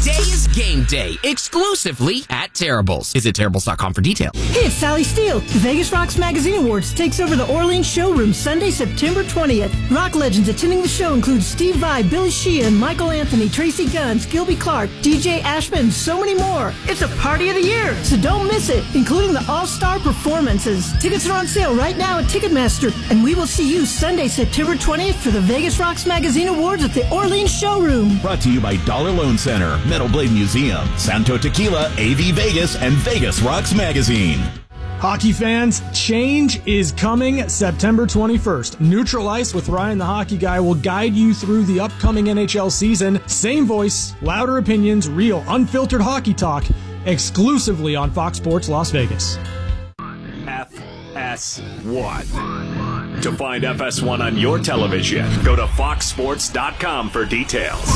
Today is game day, exclusively at Terrible's. Visit Terrible's.com for details. Hey, it's Sally Steele. The Vegas Rocks Magazine Awards takes over the Orleans showroom Sunday, September 20th. Rock legends attending the show include Steve Vai, Billy Sheehan, Michael Anthony, Tracy Guns, Gilby Clarke, DJ Ashman, and so many more. It's a party of the year, so don't miss it, including the all-star performances. Tickets are on sale right now at Ticketmaster, and we will see you Sunday, September 20th for the Vegas Rocks Magazine Awards at the Orleans showroom. Brought to you by Dollar Loan Center, Metal Blade Museum, Santo Tequila, AV Vegas, and Vegas Rocks Magazine. Hockey fans, change is coming September 21st. Neutral Ice with Ryan the Hockey Guy will guide you through the upcoming NHL season. Same voice, louder opinions, real, unfiltered hockey talk, exclusively on Fox Sports Las Vegas. FS1. To find FS1 on your television, go to foxsports.com for details.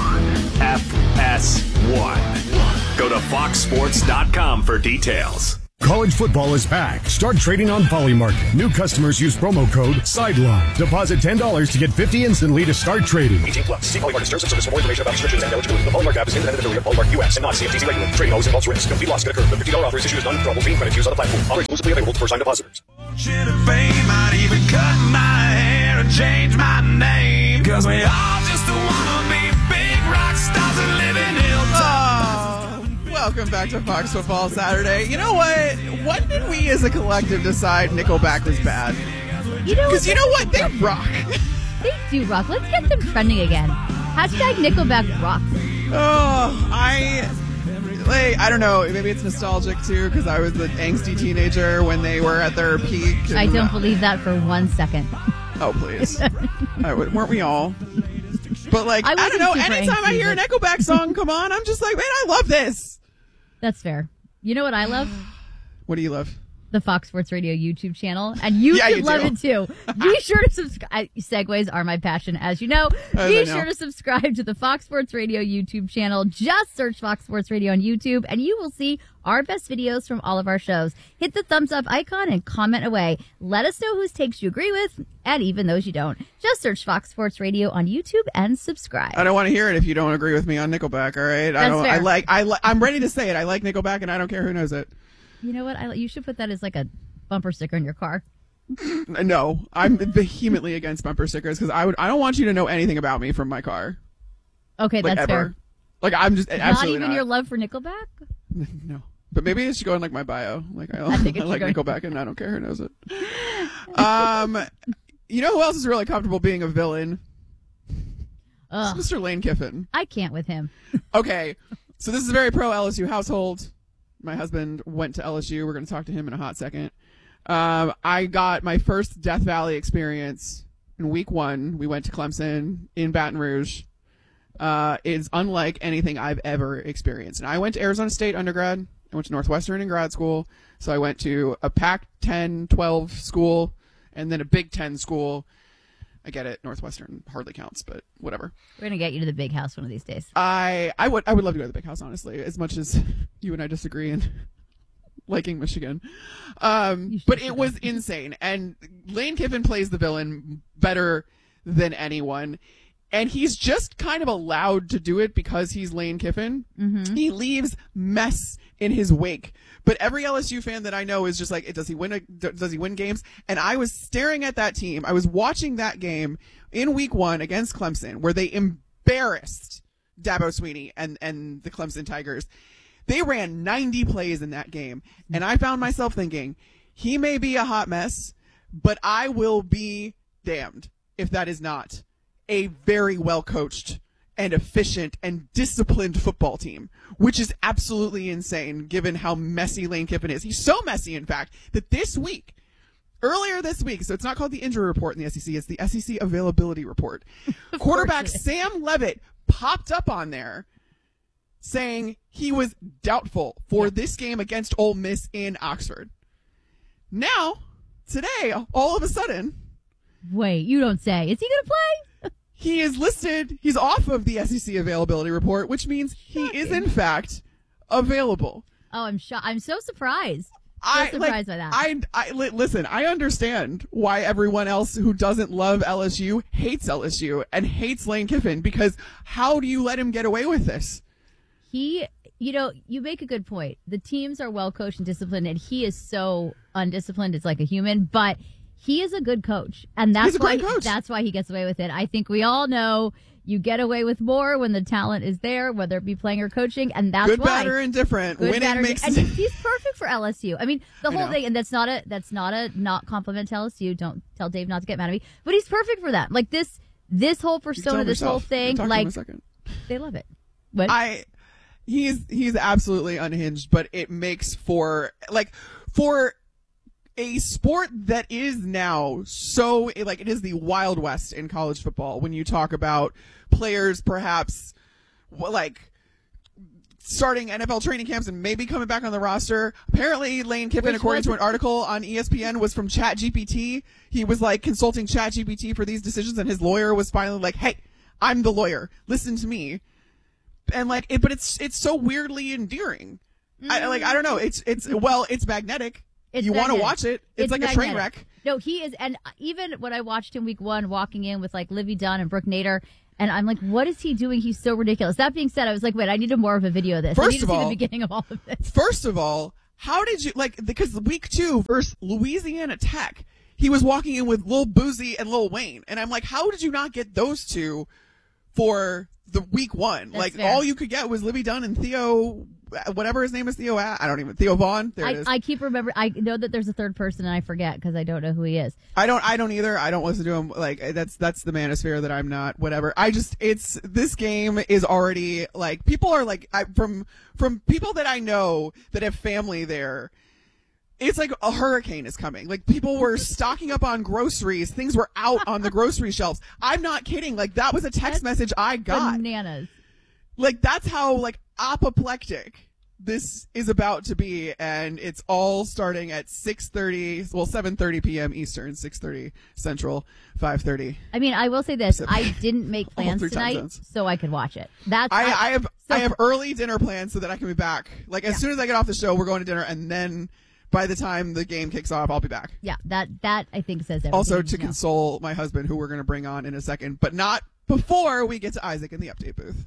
FS1. Go to foxsports.com for details. College football is back. Start trading on Polymarket. New customers use promo code SIDELINE. Deposit $10 to get $50 instantly to start trading. 18 plus. See Polymarket terms and service for more information about restrictions and eligibility. The Polymarket app is independent affiliate of Polymarket US and not CFTC regulated. Trading always involves risk. Complete loss could occur. The $50 offer is issued as non-withdrawable fee credit used on the platform. Offer exclusively available to first-time depositors. Might even cut my hair and change my name. Cause we all just wanna be big rock stars and live in Hilltop. Welcome back to Fox Football Saturday. You know what? When did we as a collective decide Nickelback was bad? Because you know what? They rock. They do rock. Let's get them trending again. Hashtag Nickelback rocks. Oh, I don't know. Maybe it's nostalgic too because I was an angsty teenager when they were at their peak. I don't believe that for 1 second. Oh, please. Weren't we all? But I don't know. Anytime I hear a Nickelback song come on, I'm just like, man, I love this. That's fair. You know what I love? What do you love? The Fox Sports Radio YouTube channel. And you should love it too. Be sure to subscribe. Segues are my passion, as you know. Be sure to subscribe to the Fox Sports Radio YouTube channel. Just search Fox Sports Radio on YouTube and you will see our best videos from all of our shows. Hit the thumbs up icon and comment away. Let us know whose takes you agree with and even those you don't. Just search Fox Sports Radio on YouTube and subscribe. I don't want to hear it if you don't agree with me on Nickelback, all right? That's fair. I'm ready to say it. I like Nickelback and I don't care who knows it. You know what? You should put that as like a bumper sticker in your car. No, I'm vehemently against bumper stickers because I don't want you to know anything about me from my car. Okay, that's ever. Fair. I'm just absolutely not even your love for Nickelback? No. But maybe it should go in my bio. I like Nickelback and I don't care who knows it. You know who else is really comfortable being a villain? It's Mr. Lane Kiffin. I can't with him. Okay, so this is a very pro LSU household. My husband went to LSU. We're going to talk to him in a hot second. I got my first Death Valley experience in week 1. We went to Clemson in Baton Rouge. It's unlike anything I've ever experienced. And I went to Arizona State undergrad. I went to Northwestern in grad school. So I went to a Pac-10, 12 school and then a Big Ten school. I get it. Northwestern hardly counts, but whatever. We're going to get you to the big house one of these days. I would love to go to the big house, honestly, as much as you and I disagree in liking Michigan. But it was insane. And Lane Kiffin plays the villain better than anyone. And he's just kind of allowed to do it because he's Lane Kiffin. Mm-hmm. He leaves mess in his wake. But every LSU fan that I know is just like, does he win games? And I was staring at that team. I was watching that game in week 1 against Clemson where they embarrassed Dabo Swinney and the Clemson Tigers. They ran 90 plays in that game. And I found myself thinking, he may be a hot mess, but I will be damned if that is not a very well-coached and efficient and disciplined football team, which is absolutely insane given how messy Lane Kiffin is. He's so messy, in fact, that earlier this week, so it's not called the injury report in the SEC, it's the SEC availability report. Quarterback Sam Levitt popped up on there saying he was doubtful for this game against Ole Miss in Oxford. Now, today, all of a sudden... Wait, you don't say. Is he going to play? He is listed. He's off of the SEC availability report, which means he is, in fact, available. Oh, I'm shocked. I'm so surprised. By that. Listen, I understand why everyone else who doesn't love LSU hates LSU and hates Lane Kiffin, because how do you let him get away with this? He, you make a good point. The teams are well coached and disciplined, and he is so undisciplined. It's like a human, but he is a good coach, and that's why he gets away with it. I think we all know you get away with more when the talent is there, whether it be playing or coaching, and that's good, why. Bad, or indifferent. Winning makes and he's perfect for LSU. I mean, the whole thing, and that's not a not compliment to LSU. Don't tell Dave not to get mad at me, but he's perfect for that. Like this whole persona, this whole thing, like they love it. What? He's absolutely unhinged, but it makes for a sport that is now so, like, it is the Wild West in college football when you talk about players perhaps, like, starting NFL training camps and maybe coming back on the roster. Apparently, Lane Kiffin, according to an article on ESPN, was from ChatGPT. He was, like, consulting ChatGPT for these decisions, and his lawyer was finally like, hey, I'm the lawyer. Listen to me. And, like, but it's so weirdly endearing. I don't know. It's magnetic. You want to watch it. It's like magnetic. A train wreck. No, he is. And even when I watched him week 1 walking in with like Livy Dunn and Brooke Nader, and I'm like, what is he doing? He's so ridiculous. That being said, I was like, wait, I need more of a video of this. I need to see the beginning of all of this. First of all, how did you, because week 2 versus Louisiana Tech, he was walking in with Lil Boozy and Lil Wayne. And I'm like, how did you not get those two for the week 1? That's fair. All you could get was Livy Dunn and Theo, whatever his name is, Theo Vaughn. There it is. I keep remembering. I know that there's a third person, and I forget because I don't know who he is. I don't either. I don't listen to him. Like, that's the manosphere that I'm not. Whatever. This game is already, like, people are like, from people that I know that have family there, it's like a hurricane is coming. Like, people were stocking up on groceries. Things were out on the grocery shelves. I'm not kidding. Like, that was a text message I got. Bananas. Like, that's how, like, apoplectic this is about to be, and it's all starting at 7:30 p.m. Eastern, 6:30 Central, 5:30. I mean, I will say this: I didn't make plans tonight, so I could watch it. I have early dinner plans so that I can be back. Like, as soon as I get off the show, we're going to dinner, and then by the time the game kicks off, I'll be back. Yeah, that I think says everything. Also, to console my husband, who we're going to bring on in a second, but not before we get to Isaac in the update booth.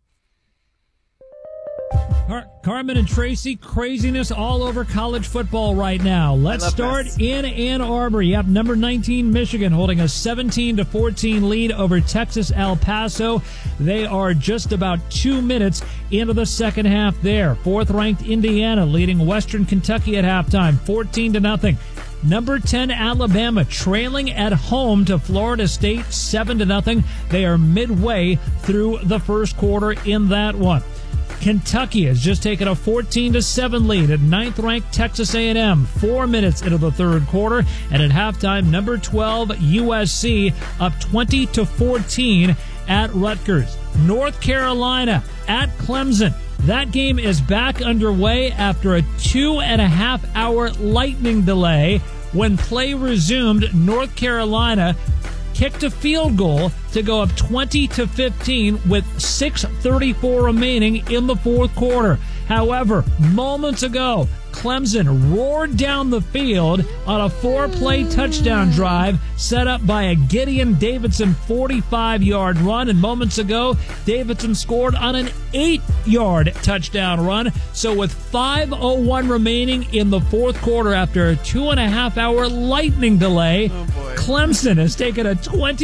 Carmen and Tracy, craziness all over college football right now. Let's start in Ann Arbor. You have number 19 Michigan holding a 17-14 lead over Texas El Paso. They are just about 2 minutes into the second half there. 4th-ranked Indiana leading Western Kentucky at halftime, 14-0. Number 10 Alabama trailing at home to Florida State, 7-0. They are midway through the first quarter in that one. Kentucky has just taken a 14-7 lead at 9th-ranked Texas A&M 4 minutes into the third quarter, and at halftime, number 12 USC up 20-14 at Rutgers. North Carolina at Clemson. That game is back underway after a 2.5-hour lightning delay. When play resumed, North Carolina kicked a field goal to go up 20-15 with 6:34 remaining in the fourth quarter. However, moments ago, Clemson roared down the field on a 4-play touchdown drive set up by a Gideon Davidson 45-yard run, and moments ago, Davidson scored on an 8-yard touchdown run. So with 5:01 remaining in the fourth quarter after a 2.5-hour lightning delay, Clemson has taken a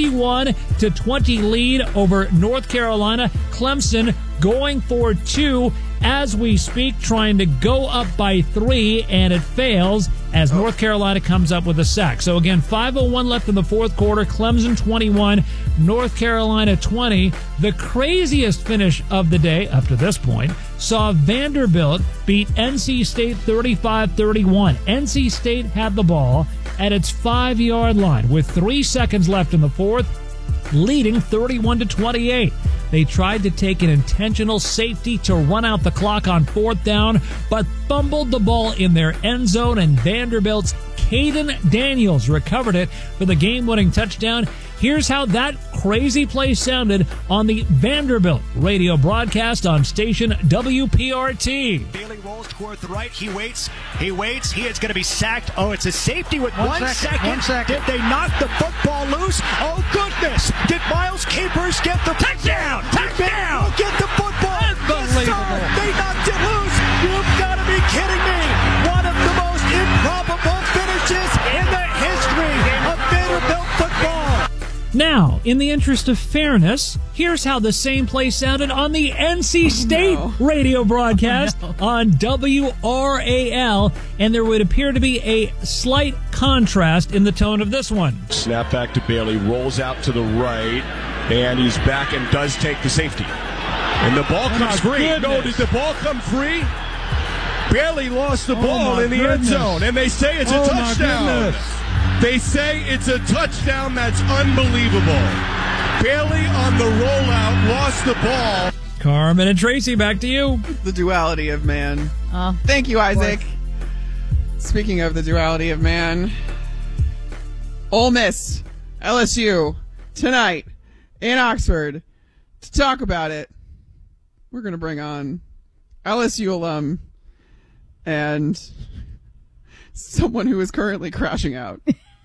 21-20 lead over North Carolina. Clemson going for 2 as we speak, trying to go up by 3, and it fails as North Carolina comes up with a sack. So again, 5:01 left in the fourth quarter. Clemson 21, North Carolina 20. The craziest finish of the day up to this point saw Vanderbilt beat NC State 35-31. NC State had the ball at its 5-yard line with 3 seconds left in the fourth, leading 31-28. They tried to take an intentional safety to run out the clock on 4th down, but fumbled the ball in their end zone, and Vanderbilt's Caden Daniels recovered it for the game-winning touchdown. Here's how that crazy play sounded on the Vanderbilt radio broadcast on station WPRT. Bailey rolls toward the right. He waits. He is going to be sacked. Oh, it's a safety with 1 second. 1 second. Did they knock the football loose? Oh, goodness. Did Miles Capers get the touchdown? Touchdown! Get the football. Unbelievable. in the interest of fairness, here's how the same play sounded on the NC State radio broadcast on WRAL, and there would appear to be a slight contrast in the tone of this one. Snap back to Bailey, rolls out to the right, and he's back and does take the safety. And the ball comes free. Goodness. No, did the ball come free? Bailey lost the ball in the end zone, and they say it's a touchdown. They say it's a touchdown. That's unbelievable. Bailey on the rollout lost the ball. Carmen and Tracy, back to you. The duality of man. Thank you, Isaac. Speaking of the duality of man, Ole Miss, LSU, tonight in Oxford. To talk about it, we're going to bring on LSU alum and someone who is currently crashing out.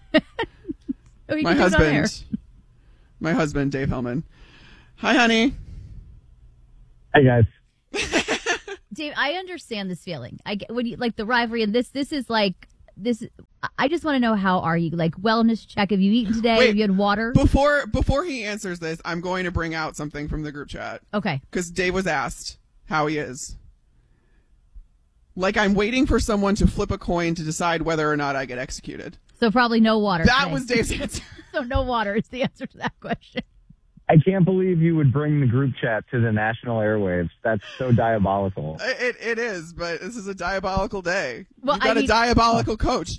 My husband, Dave Hellman. Hi, honey. Hey, guys. Dave, I understand this feeling. I get when you like the rivalry, and this is like this. I just want to know, how are you? Like, wellness check. Have you eaten today? Wait, have you had water? Before he answers this, I'm going to bring out something from the group chat. Okay. Because Dave was asked how he is. Like, I'm waiting for someone to flip a coin to decide whether or not I get executed. So probably no water. That was Dave's answer. So no water is the answer to that question. I can't believe you would bring the group chat to the national airwaves. That's so diabolical. It is, but this is a diabolical day. Well, You've got a diabolical coach.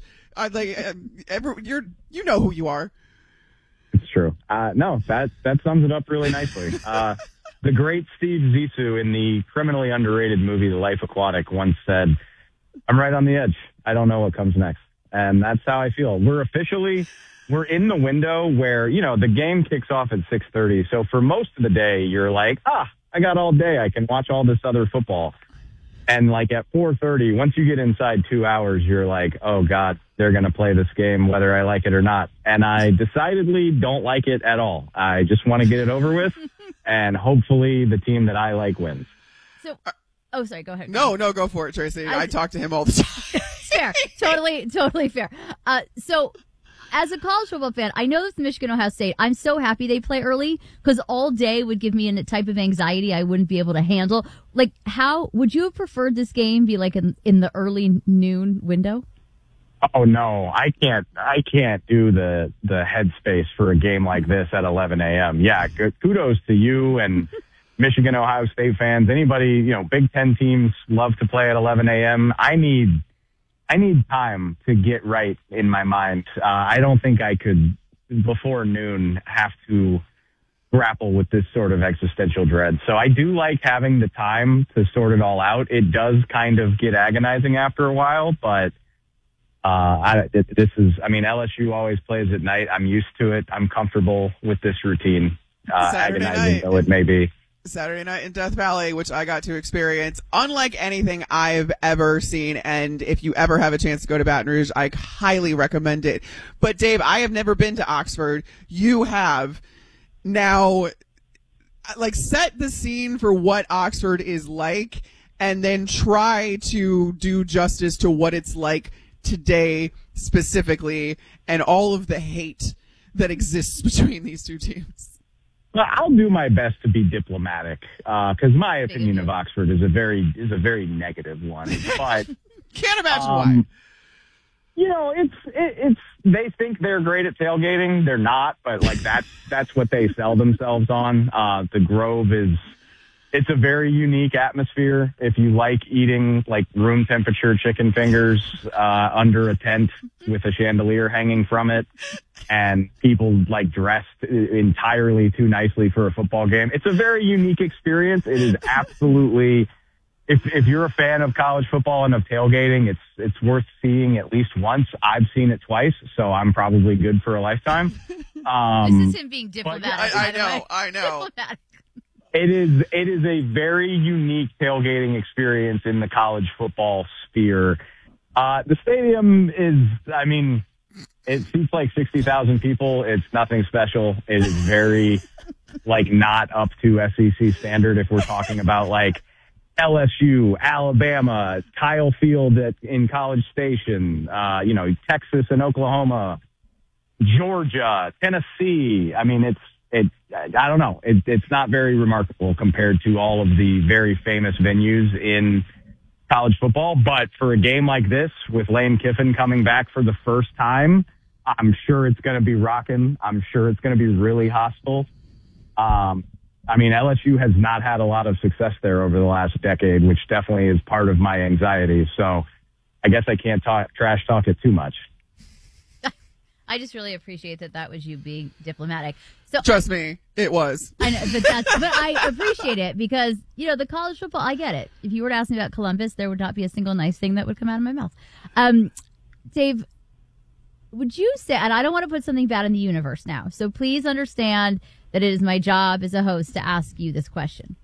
You know who you are. It's true. No, that sums it up really nicely. The great Steve Zissou in the criminally underrated movie The Life Aquatic once said, "I'm right on the edge. I don't know what comes next." And that's how I feel. We're in the window where, the game kicks off at 6:30. So for most of the day, you're like, I got all day. I can watch all this other football. And like at 4:30, once you get inside 2 hours, you're like, oh God, they're going to play this game whether I like it or not. And I decidedly don't like it at all. I just want to get it over with, and hopefully the team that I like wins. So, sorry, go ahead. No, go for it, Tracy. I talk to him all the time. Fair. Totally fair. So, as a college football fan, I know this is Michigan Ohio State. I'm so happy they play early, because all day would give me a type of anxiety I wouldn't be able to handle. Like, how would you have preferred this game be like in the early noon window? Oh no, I can't do the headspace for a game like this at 11 a.m. Yeah, kudos to you and Michigan Ohio State fans. Anybody, Big Ten teams love to play at 11 a.m. I need time to get right in my mind. I don't think I could, before noon, have to grapple with this sort of existential dread. So I do like having the time to sort it all out. It does kind of get agonizing after a while, but LSU always plays at night. I'm used to it. I'm comfortable with this routine, agonizing though it may be. Saturday night in Death Valley, which I got to experience unlike anything I've ever seen. And if you ever have a chance to go to Baton Rouge, I highly recommend it. But Dave, I have never been to Oxford. You have. Now, set the scene for what Oxford is like, and then try to do justice to what it's like today specifically, and all of the hate that exists between these two teams. Well, I'll do my best to be diplomatic, because my opinion of Oxford is a very negative one. But can't imagine why. It's they think they're great at tailgating. They're not, but that's what they sell themselves on. The Grove it's a very unique atmosphere. If you like eating room temperature chicken fingers under a tent with a chandelier hanging from it, and people dressed entirely too nicely for a football game, it's a very unique experience. It is absolutely, if you're a fan of college football and of tailgating, it's worth seeing at least once. I've seen it twice, so I'm probably good for a lifetime. This is him being diplomatic. I know. Diplomatic. It is a very unique tailgating experience in the college football sphere. The stadium it seats 60,000 people. It's nothing special. It is very, not up to SEC standard if we're talking about, LSU, Alabama, Kyle Field in College Station, Texas and Oklahoma, Georgia, Tennessee. I don't know. It's not very remarkable compared to all of the very famous venues in college football. But for a game like this, with Lane Kiffin coming back for the first time, I'm sure it's going to be rocking. I'm sure it's going to be really hostile. I mean, LSU has not had a lot of success there over the last decade, which definitely is part of my anxiety. So I guess I can't trash talk it too much. I just really appreciate that was you being diplomatic. So trust me, it was. I know, but I appreciate it because, the college football, I get it. If you were to ask me about Columbus, there would not be a single nice thing that would come out of my mouth. Dave, would you say, and I don't want to put something bad in the universe now, so please understand that it is my job as a host to ask you this question.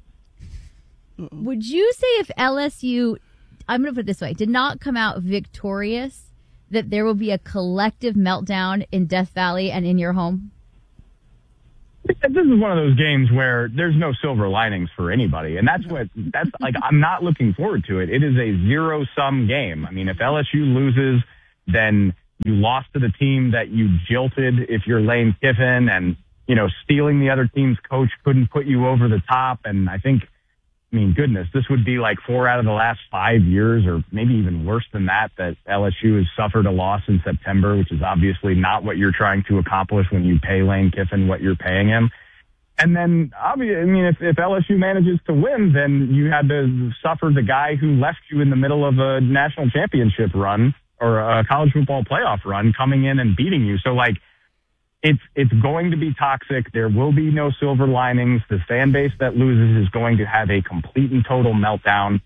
Would you say if LSU, I'm going to put it this way, did not come out victorious, that there will be a collective meltdown in Death Valley and in your home? This is one of those games where there's no silver linings for anybody. And that's like, I'm not looking forward to it. It is a zero-sum game. I mean, if LSU loses, then you lost to the team that you jilted if you're Lane Kiffin, and, stealing the other team's coach couldn't put you over the top. And I mean, goodness, this would be like 4 out of the last 5 years, or maybe even worse than that LSU has suffered a loss in September, which is obviously not what you're trying to accomplish when you pay Lane Kiffin what you're paying him. And then, if LSU manages to win, then you had to suffer the guy who left you in the middle of a national championship run or a college football playoff run coming in and beating you. So, it's going to be toxic. There will be no silver linings. The fan base that loses is going to have a complete and total meltdown.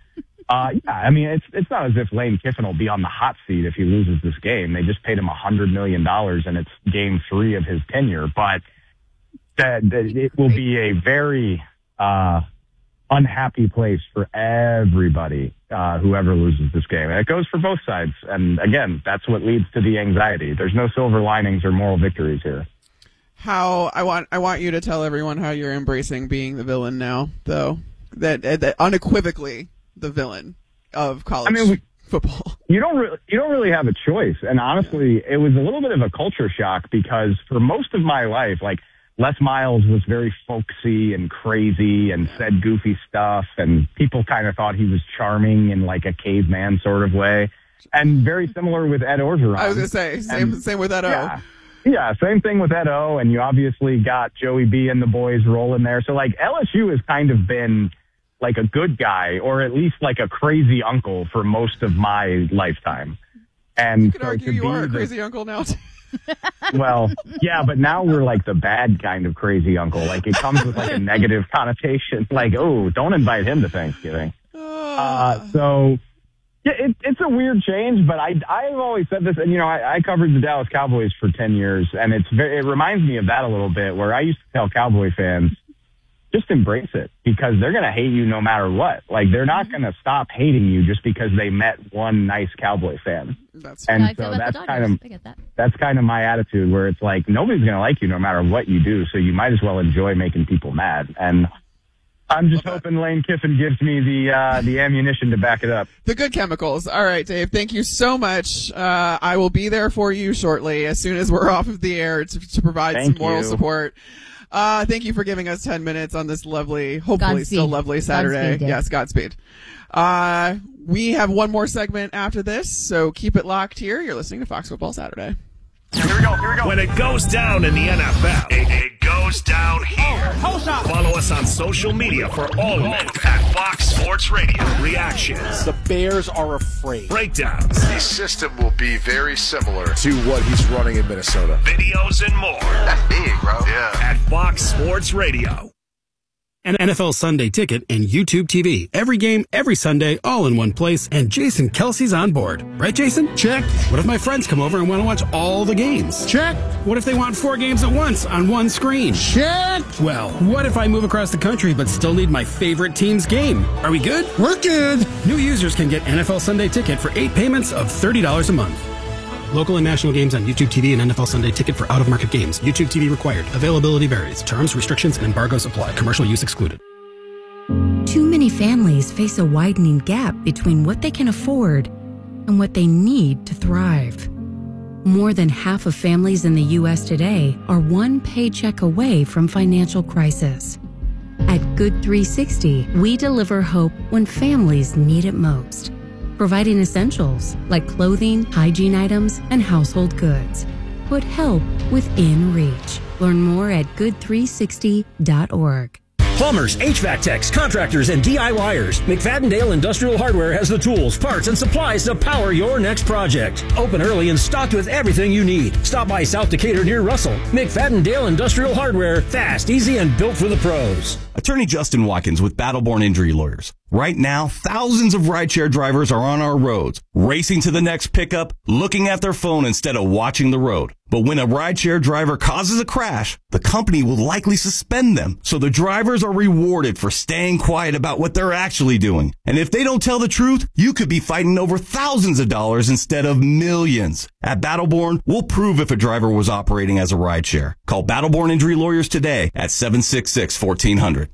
It's not as if Lane Kiffin will be on the hot seat if he loses this game. They just paid him $100 million, and it's game 3 of his tenure. But it will be a very unhappy place for everybody, whoever loses this game. And it goes for both sides. And again, that's what leads to the anxiety. There's no silver linings or moral victories here. I want you to tell everyone how you're embracing being the villain now, though. That unequivocally the villain of college football. You don't really have a choice. And honestly, it was a little bit of a culture shock because for most of my life, Les Miles was very folksy and crazy and said goofy stuff, and people kind of thought he was charming in a caveman sort of way. And very similar with Ed Orgeron. I was going to say, same with Ed O. Yeah, same thing with Ed O, and you obviously got Joey B and the boys rolling there. So, LSU has kind of been a good guy, or at least a crazy uncle for most of my lifetime. And you could argue you are a crazy uncle now, too. Well, yeah, but now we're the bad kind of crazy uncle. It comes with a negative connotation. Oh, don't invite him to Thanksgiving. So yeah, it's a weird change, but I've always said this, and I covered the Dallas Cowboys for 10 years, and it reminds me of that a little bit, where I used to tell Cowboy fans, just embrace it, because they're going to hate you no matter what. They're not going to stop hating you just because they met one nice Cowboy fan. That's kind of my attitude, where it's nobody's going to like you no matter what you do, so you might as well enjoy making people mad. And I'm just hoping Lane Kiffin gives me the ammunition to back it up. The good chemicals. All right, Dave, thank you so much. I will be there for you shortly as soon as we're off of the air to provide some moral support. Thank you for giving us 10 minutes on this lovely, hopefully Godspeed. Still lovely Saturday. Godspeed, yes, Godspeed. We have one more segment after this, so keep it locked here. You're listening to Fox Football Saturday. Here we go. When it goes down in the NFL, it goes down here. Follow us on social media for all of it at Fox Sports Radio. Reactions. The Bears are afraid. Breakdowns. The system will be very similar to what he's running in Minnesota. Videos and more. That's big, bro. Yeah. At Fox Sports Radio. An NFL Sunday Ticket and YouTube TV. Every game, every Sunday, all in one place, and Jason Kelsey's on board. Right, Jason? Check. What if my friends come over and want to watch all the games? Check. What if they want 4 games at once on one screen? Check. Well, what if I move across the country but still need my favorite team's game? Are we good? We're good. New users can get NFL Sunday Ticket for 8 payments of $30 a month. Local and national games on YouTube TV and NFL Sunday Ticket for out-of-market games. YouTube TV required. Availability varies. Terms, restrictions, and embargoes apply. Commercial use excluded. Too many families face a widening gap between what they can afford and what they need to thrive. More than half of families in the U.S. today are one paycheck away from financial crisis. At Good 360, we deliver hope when families need it most, providing essentials like clothing, hygiene items, and household goods. Put help within reach. Learn more at good360.org. Plumbers, HVAC techs, contractors, and DIYers. McFadden-Dale Industrial Hardware has the tools, parts, and supplies to power your next project. Open early and stocked with everything you need. Stop by South Decatur near Russell. McFadden-Dale Industrial Hardware. Fast, easy, and built for the pros. Attorney Justin Watkins with Battleborn Injury Lawyers. Right now, thousands of rideshare drivers are on our roads, racing to the next pickup, looking at their phone instead of watching the road. But when a rideshare driver causes a crash, the company will likely suspend them. So the drivers are rewarded for staying quiet about what they're actually doing. And if they don't tell the truth, you could be fighting over thousands of dollars instead of millions. At Battleborn, we'll prove if a driver was operating as a rideshare. Call Battleborn Injury Lawyers today at 766-1400.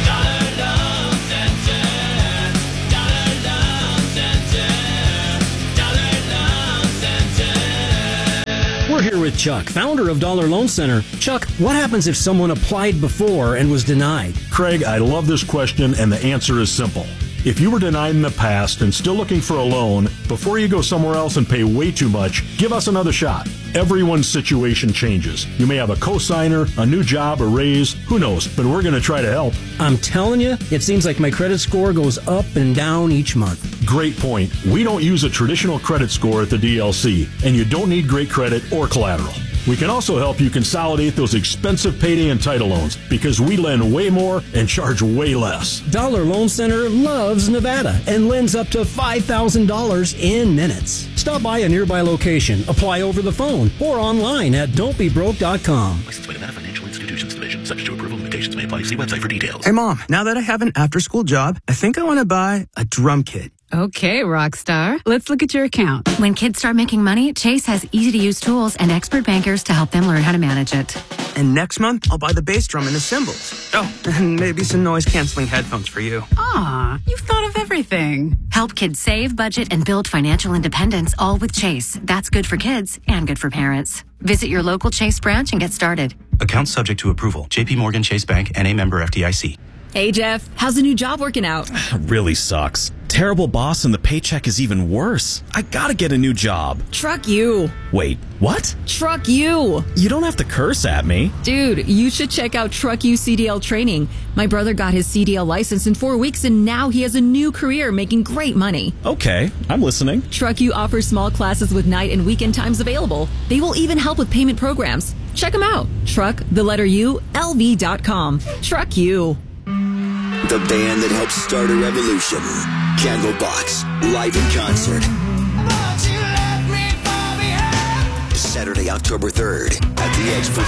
We're here with Chuck, founder of Dollar Loan Center. Chuck, what happens if someone applied before and was denied? Craig, I love this question, and the answer is simple. If you were denied in the past and still looking for a loan, before you go somewhere else and pay way too much, give us another shot. Everyone's situation changes. You may have a cosigner, a new job, a raise, who knows, but we're going to try to help. I'm telling you, it seems like my credit score goes up and down each month. Great point. We don't use a traditional credit score at the DLC, and you don't need great credit or collateral. We can also help you consolidate those expensive payday and title loans because we lend way more and charge way less. Dollar Loan Center loves Nevada and lends up to $5,000 in minutes. Stop by a nearby location, apply over the phone, or online at don'tbebroke.com. Licensed by Nevada Financial Institutions Division. Subject to approval, limitations may apply. See website for details. Hey, Mom, now that I have an after-school job, I think I want to buy a drum kit. Okay, Rockstar. Let's look at your account. When kids start making money, Chase has easy-to-use tools and expert bankers to help them learn how to manage it. And next month, I'll buy the bass drum and the cymbals. Oh, and maybe some noise-canceling headphones for you. Aw, you've thought of everything. Help kids save, budget, and build financial independence, all with Chase. That's good for kids and good for parents. Visit your local Chase branch and get started. Account subject to approval. J.P. Morgan Chase Bank, N.A. member FDIC. Hey, Jeff. How's the new job working out? Really sucks. Terrible boss and the paycheck is even worse. I gotta get a new job. Truck you. Wait, what? Truck you. You don't have to curse at me. Dude, you should check out Truck You CDL training. My brother got his CDL license in 4 weeks and now he has a new career making great money. Okay, I'm listening. Truck You offers small classes with night and weekend times available. They will even help with payment programs. Check them out. LV.com. Truck You. The band that helped start a revolution. Candlebox, live in concert. Saturday, October 3rd at the Edge for